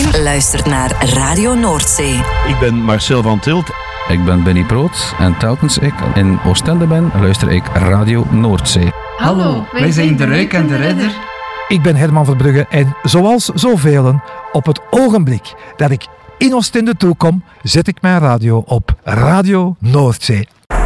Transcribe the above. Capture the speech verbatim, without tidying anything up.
U luistert naar Radio Noordzee. Ik ben Marcel van Tilt. Ik ben Benny Proot en telkens ik in Oostende ben, luister ik Radio Noordzee. Hallo, wij zijn De Ruik en De Ridder. Ik ben Herman Verbrugge en zoals zoveel, op het ogenblik dat ik in Oostende toekom, zet ik mijn radio op Radio Noordzee.